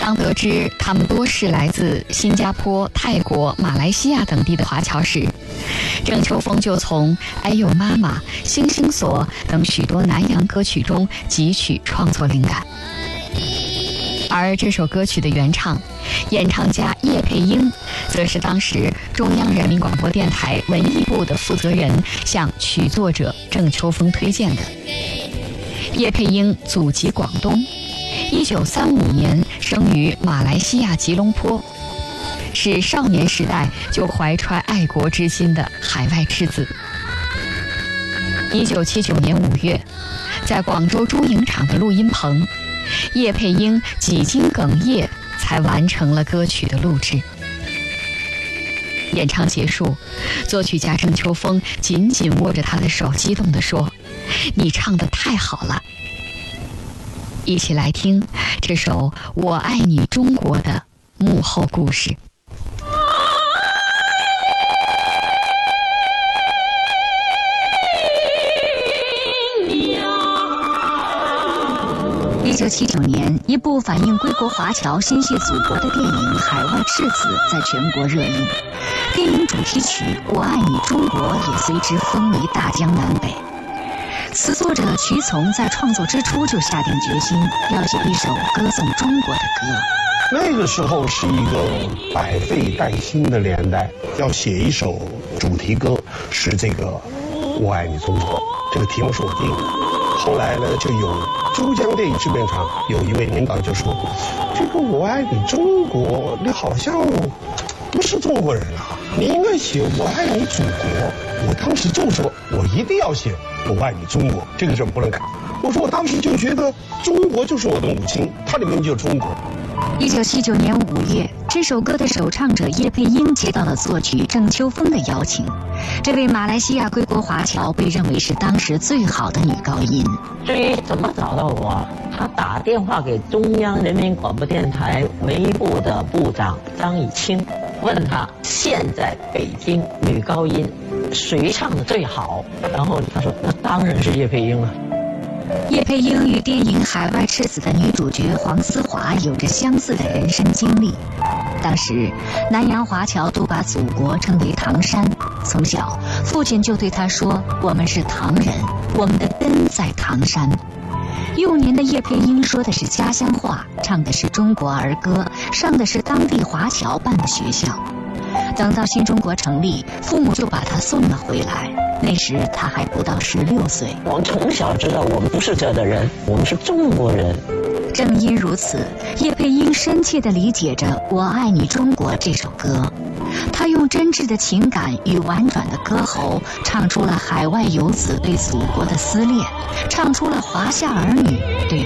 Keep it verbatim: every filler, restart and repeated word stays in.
当得知他们多是来自新加坡、泰国、马来西亚等地的华侨时，郑秋枫就从《哎呦妈妈》《星星锁》等许多南洋歌曲中汲取创作灵感。而这首歌曲的原唱、演唱家叶佩英，则是当时中央人民广播电台文艺部的负责人向曲作者郑秋枫推荐的。叶佩英祖籍广东，一九三五年生于马来西亚吉隆坡，是少年时代就怀揣爱国之心的海外赤子。一九七九年五月，在广州珠影厂的录音棚，叶佩英几经哽咽才完成了歌曲的录制。演唱结束，作曲家郑秋枫紧紧握着他的手，激动地说：“你唱得太好了。”一起来听这首《我爱你中国》的幕后故事。 一九七九年，一部反映归国华侨心系祖国的电影《海外赤子》在全国热映，电影主题曲《我爱你中国》也随之风靡大江南北。词作者瞿从在创作之初就下定决心要写一首歌颂中国的歌。 那个时候是一个百废待兴的年代，要写一首主题歌，是这个《我爱你中国》，这个题目是我定的。后来呢，就有珠江电影制片厂有一位领导就说：“这个我爱你中国，你好像不是中国人啊，你应该写我爱你祖国。”我当时就说，我一定要写我爱你中国，这个事不能改。我说我当时就觉得中国就是我的母亲，它里面就有中国。 一九七九年五月，这首歌的首唱者叶佩英接到了作曲郑秋枫的邀请。这位马来西亚归国华侨被认为是当时最好的女高音。 至于怎么找到我，他打电话给中央人民广播电台文艺部的部长张以清，问他现在北京女高音谁唱的最好，然后他说那当然是叶佩英了。 叶佩英与电影《海外赤子》的女主角黄思华有着相似的人生经历。当时，南洋华侨都把祖国称为唐山，从小父亲就对他说：“我们是唐人，我们的根在唐山。”幼年的叶佩英说的是家乡话，唱的是中国儿歌，上的是当地华侨办的学校。等到新中国成立，父母就把他送了回来。那时他还不到十六岁。 我们从小知道我们不是这的人，我们是中国人。 正因如此，叶佩英深切地理解着《我爱你中国》这首歌。他用真挚的情感与婉转的歌喉，唱出了海外游子对祖国的思念，唱出了华夏儿女对